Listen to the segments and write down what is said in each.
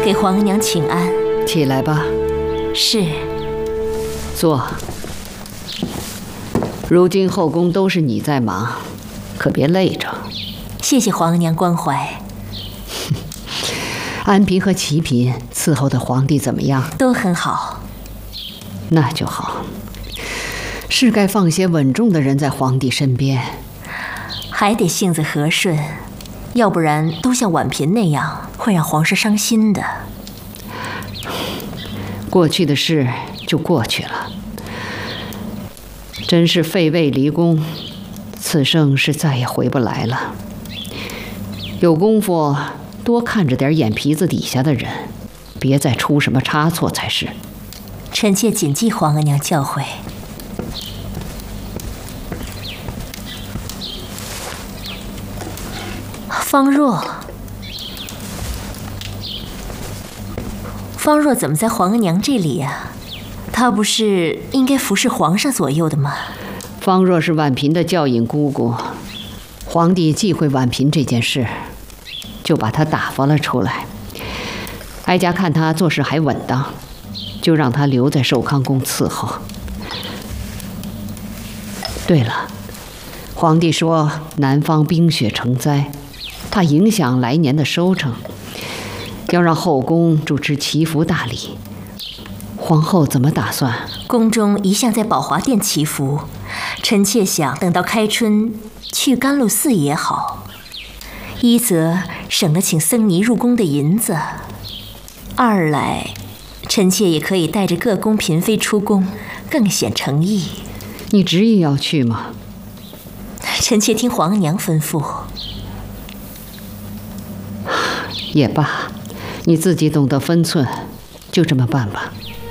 给皇额娘请安。 起来吧。 是。 坐。如今后宫都是你在忙，可别累着。 谢谢皇额娘关怀。 安嫔和齐嫔伺候的皇帝怎么样？ 都很好。 那就好。是该放些稳重的人在皇帝身边。 还得性子和顺，要不然都像婉嫔那样，会让皇上伤心的。 过去的事就过去了。真是废位离宫，此生是再也回不来了。有功夫多看着点眼皮子底下的人，别再出什么差错才是。 臣妾谨记皇额娘教诲。方若，方若怎么在皇额娘这里呀？她不是应该服侍皇上左右的吗？ 方若是婉嫔的教引姑姑，皇帝忌讳婉嫔这件事，就把她打发了出来。哀家看她做事还稳当，就让她留在寿康宫伺候。对了，皇帝说南方冰雪成灾，怕影响来年的收成，要让后宫主持祈福大礼。皇后怎么打算？ 宫中一向在宝华殿祈福，臣妾想等到开春去甘露寺也好，一则省了请僧尼入宫的银子，二来臣妾也可以带着各宫嫔妃出宫，更显诚意。 你执意要去吗？ 臣妾听皇额娘吩咐。 也罢，你自己懂得分寸，就这么办吧。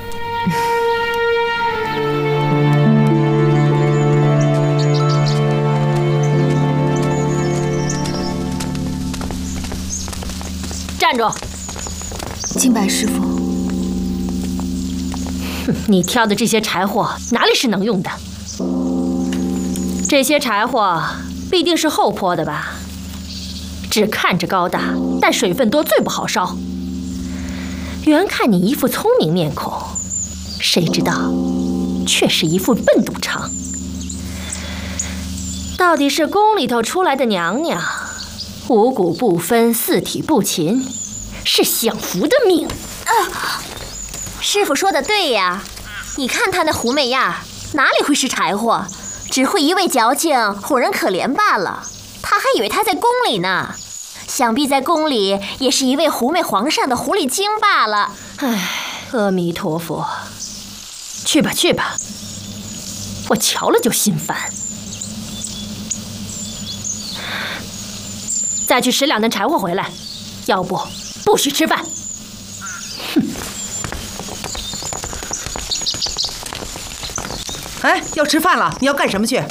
站住！ 敬拜师傅。 你挑的这些柴火哪里是能用的？这些柴火必定是后坡的吧？只看着高大，但水分多，最不好烧。原看你一副聪明面孔，谁知道却是一副笨肚肠。到底是宫里头出来的娘娘，五谷不分，四体不勤，是享福的命。 师傅说的对呀，你看他那狐媚样，哪里会是柴火，只会一味矫情，哄人可怜罢了。他还以为他在宫里呢，想必在宫里也是一位狐媚皇上的狐狸精罢了。 唉，阿弥陀佛。去吧去吧，我瞧了就心烦。再去10两担柴火回来，要不不许吃饭。哼！ 哎，要吃饭了，你要干什么去？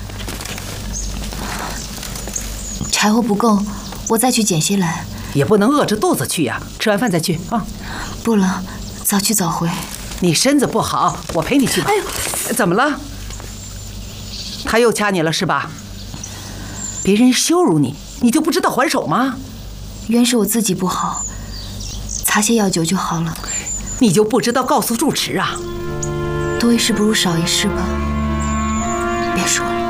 柴火不够，我再去捡些来。 也不能饿着肚子去呀，吃完饭再去啊。 不了，早去早回。 你身子不好，我陪你去吧。哎呦，怎么了？他又掐你了是吧？别人羞辱你，你就不知道还手吗？ 原是我自己不好，擦些药酒就好了。 你就不知道告诉住持啊？ 多一事不如少一事吧。别说了。